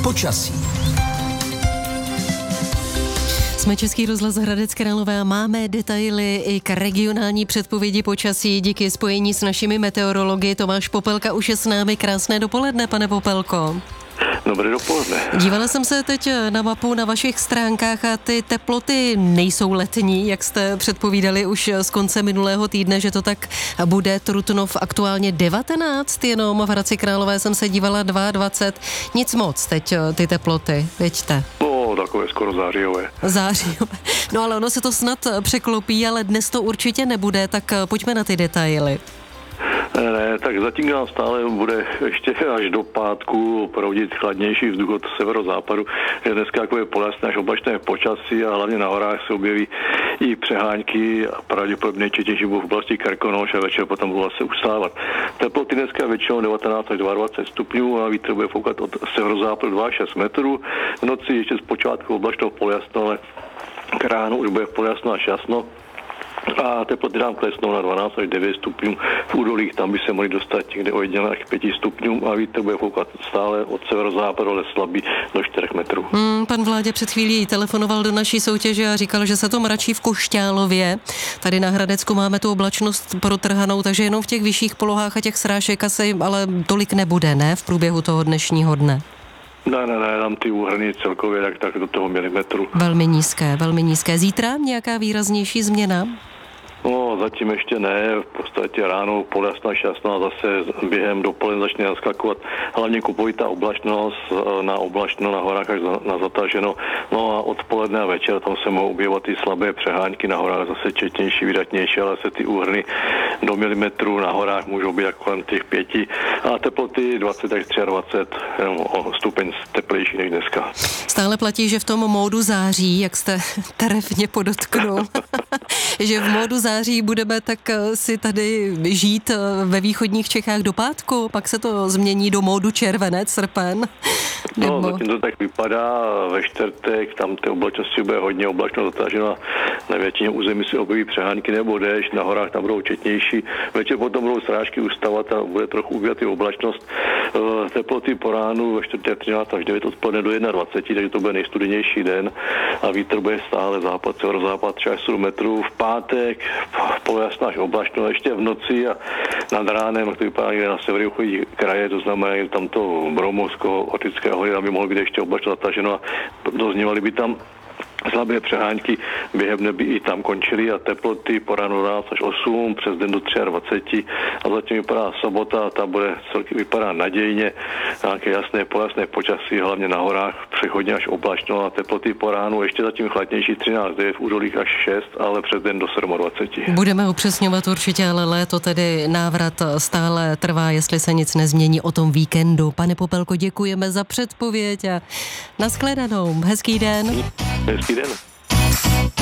počasí. Jsme Český rozhlas Hradec Králové a máme detaily i k regionální předpovědi počasí díky spojení s našimi meteorology. Tomáš Popelka už je s námi. Krásné dopoledne, pane Popelko. Dobré dopoledne. Dívala jsem se teď na mapu na vašich stránkách a ty teploty nejsou letní, jak jste předpovídali už z konce minulého týdne, že to tak bude. Trutnov aktuálně 19, jenom v Hradci Králové jsem se dívala 22. Nic moc teď ty teploty, věďte. No, takové skoro zářijové. Zářijové. No ale ono se to snad překlopí, ale dnes to určitě nebude, tak pojďme na ty detaily. Ne, tak zatím nám stále bude ještě až do pátku proudit chladnější vzduch od severozápadu. Je dneska takové poljasné až oblačné počasí a hlavně na horách se objeví i přehánky a pravděpodobně četnější v oblasti Krkonoš a večer potom budou se ustávat. Teploty dneska většinou 19 až 22 stupňů a vítr bude foukat od severozápadu 2 až 6 metrů. V noci ještě zpočátku oblačno poljasno, ale k ránu už bude poljasno až jasno. A teploty nám klesnou na 12 až 9 stupňů. V údolích tam by se mohli dostat někde ojediněle až k 5 stupňům a vítr bude foukat stále od severozápadu, ale slabý do 4 metrů. Pan Vládě před chvílí telefonoval do naší soutěže a říkal, že se to mračí v Košťálově. Tady na Hradecku máme tu oblačnost protrhanou, takže jenom v těch vyšších polohách a těch srážek asi ale tolik nebude, ne? V průběhu toho dnešního dne. Ne, tam ty úhrny celkově tak do toho milimetru. Velmi nízké. Zítra nějaká výraznější změna? No, zatím ještě ne, v podstatě ráno poljasno až jasno a zase během dopoledne začne naskakovat hlavně kupovitá oblačnost, na oblačno, na horách až na zataženo. No a odpoledne a večer tam se mohou objevovat ty slabé přehánky na horách, zase četnější, vydatnější, ale se ty úhrny do milimetru na horách můžou být kolem těch 5 a teploty 20 až 23, jenom o stupeň teplejší než dneska. Stále platí, že v tom módu září, jak jste trefně podotknul, že v módu září budeme tak si tady žít ve východních Čechách do pátku, pak se to změní do módu červenec, srpen. No, zatím to tak vypadá. Ve čtvrtek tam té oblačnosti bude hodně oblačno zataženo. Na většině území se objeví přehánky nebo déšť, na horách tam budou četnější. Večer potom budou srážky ustavat a bude trochu ubývat i oblačnost. Teploty po ránu ve čtvrtek 13 až 9 odpoledne do 21, takže to bude nejstudenější den a vítr bude stále západ, severozápad 3 až 7 metrů. V pátek polojasno až oblačno, ještě v noci a nad ránem, to vypadá někde na severovýchodní kraje, to znamená, že tam to Bromovsko-Ortické hory, tam by mohlo být ještě oblačno zataženo a doznívaly by tam slabé přehánky, během dne by i tam končily a teploty po ránu 12 až 8, přes den do 23 a zatím vypadá sobota, ta bude celkem vypadá nadějně, nějaké jasné pojasné počasí, hlavně na horách, přechodně až oblačno a teploty po ránu ještě zatím chladnější 13, v údolích až 6, ale přes den do 27. Budeme upřesňovat určitě, ale léto tedy návrat stále trvá, jestli se nic nezmění o tom víkendu. Pane Popelko, děkujeme za předpověď a nashledanou. Hezký den. Hezký den.